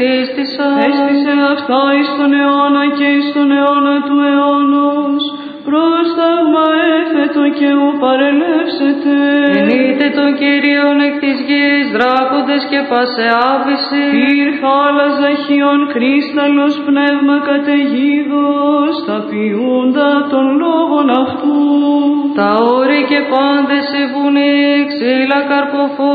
Έστησε αυτά εις τον αιώνα και εις τον αιώνα του αιώνος, πρόσταγμα έφετο και ου παρελεύσετε. Ενείτε τον Κύριον εκ της γης, δράκοντες και πάσε άβυση. Πυρ χάλας ζαχιών κρίσταλλος πνεύμα καταιγίδος, τα ποιούντα των λόγων αυτού. Τα όρη και πάντες οι βουνοί, ξύλα καρποφόρα